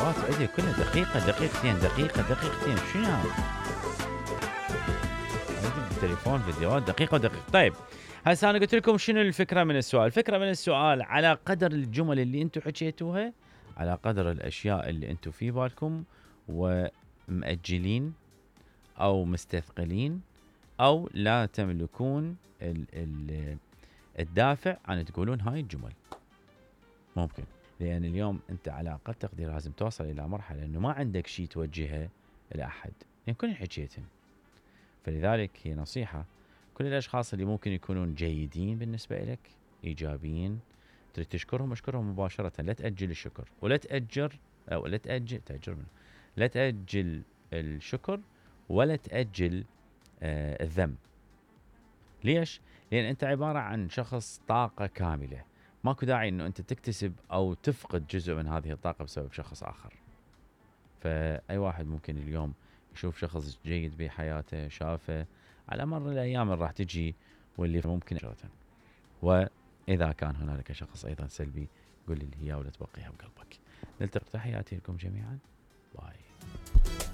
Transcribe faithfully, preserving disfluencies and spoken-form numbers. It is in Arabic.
اتصالات عندي كلها دقيقة دقيقتين دقيقة دقيقتين، شنو هذا؟ عندي بالتليفون فيديوهات دقيقة ودقيقة. طيب هسه انا قلت لكم شنو الفكرة من السؤال؟ الفكرة من السؤال على قدر الجمل اللي انتم حكيتوها، على قدر الاشياء اللي انتم في بالكم ومأجلين او مستثقلين او لا تملكون ال ال الدافع عن تقولون هاي الجمل. ممكن لان اليوم انت على اقل تقدير لازم توصل الى مرحله انه ما عندك شيء توجهه لاحد، يعني كل حكيتن. فلذلك هي نصيحه كل الاشخاص اللي ممكن يكونون جيدين بالنسبه لك ايجابيين تريد تشكرهم اشكرهم مباشره، لا تاجل الشكر ولا تاجر او لا تاجل تاجر منه. لا تاجل الشكر ولا تاجل آه الذم. ليش؟ لان انت عباره عن شخص طاقه كامله، ماكو داعي انه انت تكتسب او تفقد جزء من هذه الطاقه بسبب شخص اخر. فاي واحد ممكن اليوم يشوف شخص جيد بحياته شافه على مر الايام اللي راح تجي واللي ممكن شرطا. واذا كان هنالك شخص ايضا سلبي قل لي اياه ولا تبقيها بقلبك. نلتقي، تحياتي لكم جميعا، باي.